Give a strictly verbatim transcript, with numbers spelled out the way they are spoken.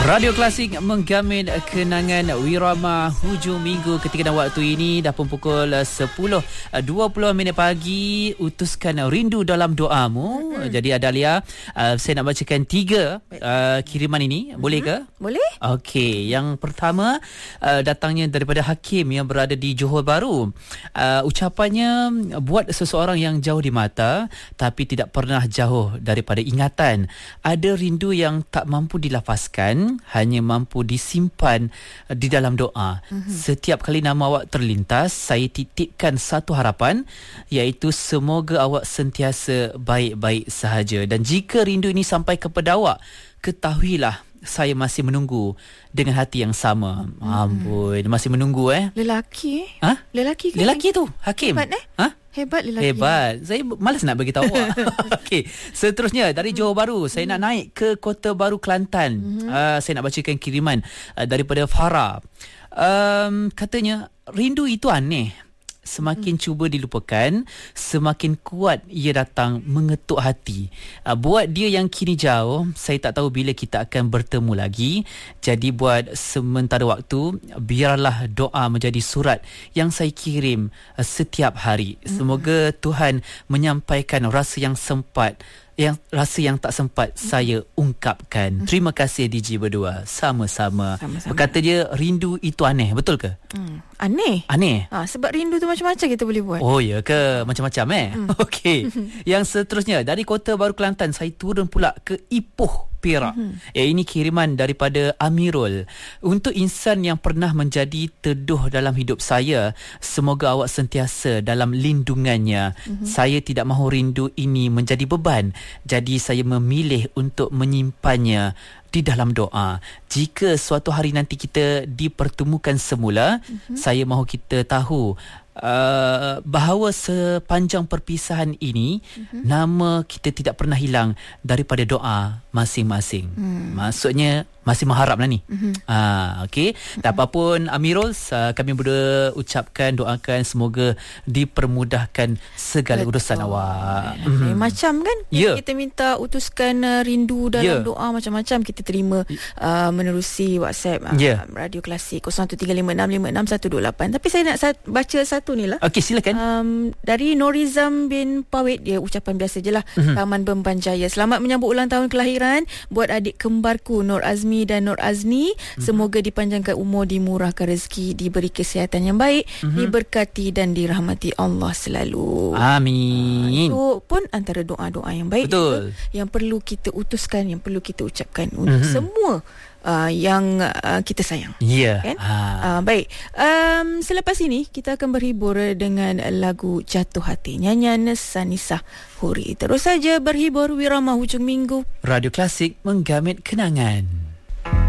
Radio Klasik menggamin kenangan Wirama hujung minggu ketika dan waktu ini dah pun pukul sepuluh dua puluh minit pagi. Utuskan rindu dalam doamu. Hmm. Jadi Adalia, uh, saya nak bacakan tiga uh, kiriman ini. Boleh ke? Boleh. Okey, yang pertama uh, datangnya daripada Hakim yang berada di Johor Bahru. Uh, ucapannya, buat seseorang yang jauh di mata tapi tidak pernah jauh daripada ingatan. Ada rindu yang tak mampu dilafazkan, hanya mampu disimpan di dalam doa. Mm-hmm. Setiap kali nama awak terlintas, saya titipkan satu harapan, iaitu semoga awak sentiasa baik-baik sahaja. Dan jika rindu ini sampai kepada awak, ketahuilah saya masih menunggu dengan hati yang sama. Hmm. Amboi, masih menunggu eh. Lelaki eh? Ha? Lelaki kan? Lelaki tu, Hakim. Hebat eh? Ha? Hebat lelaki. Hebat. Saya malas nak bagi tahu awak. Okey, seterusnya dari Johor Bahru, saya nak naik ke Kota Baru, Kelantan. Mm-hmm. Uh, saya nak bacakan kiriman uh, daripada Farah. Um, katanya, rindu itu aneh. Semakin hmm. cuba dilupakan, semakin kuat ia datang mengetuk hati. Uh, buat dia yang kini jauh, saya tak tahu bila kita akan bertemu lagi. Jadi buat sementara waktu, biarlah doa menjadi surat yang saya kirim uh, setiap hari. Semoga hmm. Tuhan menyampaikan rasa yang sempat yang rasa yang tak sempat hmm. saya ungkapkan. Hmm. Terima kasih D J berdua. Sama-sama. Sama-sama. Berkata dia, rindu itu aneh. Betul ke? Hmm. Aneh? Aneh. Ha, sebab rindu tu macam-macam kita boleh buat. Oh ya ke? Macam-macam eh? Hmm. Okey. Yang seterusnya, dari Kota Baru, Kelantan, saya turun pula ke Ipoh, Perak. Mm-hmm. Eh, ini kiriman daripada Amirul. Untuk insan yang pernah menjadi teduh dalam hidup saya, semoga awak sentiasa dalam lindungannya. Mm-hmm. Saya tidak mahu rindu ini menjadi beban. Jadi saya memilih untuk menyimpannya di dalam doa. Jika suatu hari nanti kita dipertemukan semula, mm-hmm. saya mahu kita tahu Uh, bahawa sepanjang perpisahan ini, mm-hmm. nama kita tidak pernah hilang daripada doa masing-masing. Mm. Maksudnya masih mengharaplah ni. Mm-hmm. Ah, okey. Mm-hmm. Tak apa pun Amirul, uh, kami berdua ucapkan, doakan semoga dipermudahkan segala Betul. urusan awak. Mm-hmm. Macam kan yeah. kita minta utuskan uh, rindu dalam yeah. doa, macam-macam kita terima uh, menerusi WhatsApp uh, yeah. Radio Klasik kosong satu tiga lima enam lima enam satu dua lapan. Tapi saya nak sat- baca satu ni lah. Okey, silakan. Um, dari Norizam bin Pawit, dia ucapan biasa je lah. Mm-hmm. Taman Bemban Jaya. Selamat menyambut ulang tahun kelahiran buat adik kembarku Nur Azmi dan Nur Azni. Mm-hmm. Semoga dipanjangkan umur, dimurahkan rezeki, diberi kesihatan yang baik, mm-hmm. diberkati dan dirahmati Allah selalu. Amin. Uh, itu pun antara doa-doa yang baik. Betul. Yang perlu kita utuskan, yang perlu kita ucapkan untuk mm-hmm. semua Uh, yang uh, kita sayang. Ya. Yeah. Kan? Uh, baik. Um, selepas ini kita akan berhibur dengan lagu Jatuh Hati, nyanyian Sanisah Huri. Terus saja berhibur, Wirama hujung minggu. Radio Klasik menggamit kenangan.